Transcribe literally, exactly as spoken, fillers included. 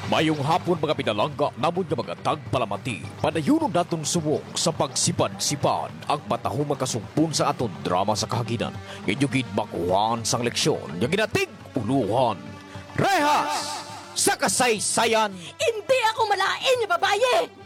Mayong hapon mga pinalangga, namon nga mga tagpalamati, panayunon naton suwok sa pagsipan-sipan ang patahong makasumpun sa aton drama sa kahaginan. Inyo gid makuhaan sang leksyon, yung ginatig uluhan. Rehas! Sa kasaysayan! Hindi ako malain, babaye!